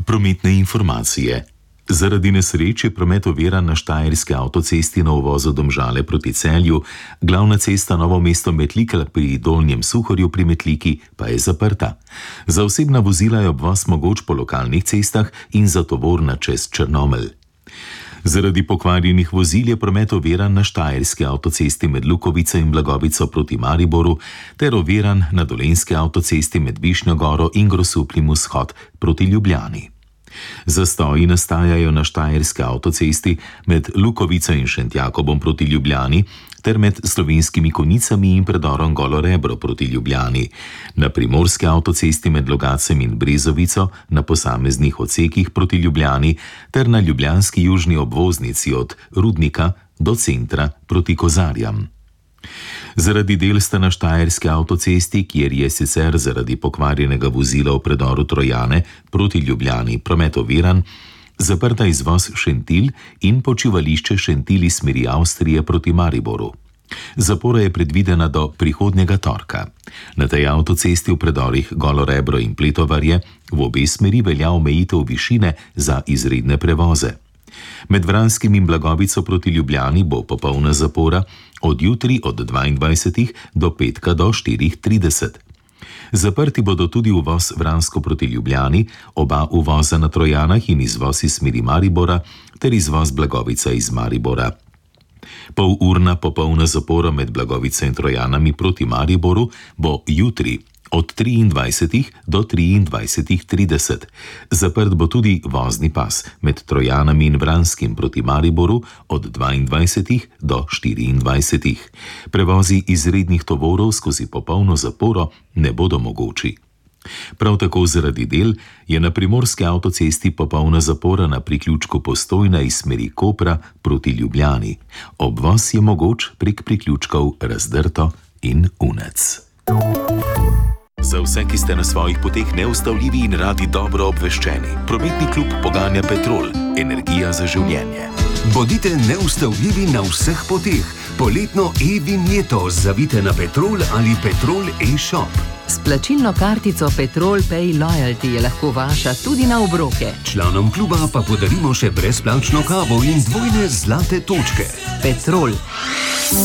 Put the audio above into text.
Prometne informacije. Zaradi nesreč je promet oviran na štajerski avtocesti na uvozu Domžale proti Celju, glavna cesta Novo mesto-Metlika pri Dolnjem Suhorju pri Metliki pa je zaprta. Za osebna vozila je obvoz mogoč po lokalnih cestah in za tovorna čez Črnomelj. Zaradi pokvarjenih vozil je promet oviran na štajerski avtocesti med Lukovico in Blagovico proti Mariboru ter oviran na dolenjski avtocesti med Višnjo Goro in Grosupljem vzhod proti Ljubljani. Zastoji nastajajo na štajerski avtocesti med Lukovico in Šentjakobom proti Ljubljani ter med Slovenskimi Konjicami in predorom Golo Rebro proti Ljubljani, na primorski avtocesti med Logacem in Brezovico na posameznih odsekih proti Ljubljani ter na ljubljanski južni obvoznici od Rudnika do centra proti Kozarjam. Zaradi del sta na štajerski avtocesti, kjer je sicer zaradi pokvarjenega vozila v predoru Trojane proti Ljubljani promet oviran, zaprta izvoz Šentilj in počivališče Šentilj iz smeri Avstrije proti Mariboru. Zapora je predvidena do prihodnjega torka. Na tej avtocesti v predorih Golo Rebro in Pletovarje v obe smeri velja omejitev višine za izredne prevoze. Med Vranskim in Blagovico proti Ljubljani bo popolna zapora od jutri od 22. do petka do 4:30. Zaprti bodo tudi uvoz Vransko proti Ljubljani, oba uvoza na Trojanah in izvoz iz smeri Maribora ter izvoz Blagovica iz Maribora. Polurna popolna zapora med Blagovico in Trojanami proti Mariboru bo jutri od 23. do 23:30. Zaprt bo tudi vozni pas med Trojanami in Vranskim proti Mariboru od 22. do 24. Prevozi izrednih tovorov skozi popolno zaporo ne bodo mogoči. Prav tako zaradi del je na primorski avtocesti popolna zapora na priključku Postojna iz smeri Kopra proti Ljubljani. Obvoz je mogoč prek priključkov Razdrto in Unec. Za vse, ki ste na svojih poteh neustavljivi in radi dobro obveščeni. Prometni klub poganja Petrol, energija za življenje. Bodite neustavljivi na vseh poteh. Poletno e-vinjeto zavite na Petrol ali Petrol e-shop. S plačilno kartico Petrol Pay Loyalty je lahko vaša tudi na obroke. Članom kluba pa podarimo še brezplačno kavo in dvojne zlate točke. Petrol.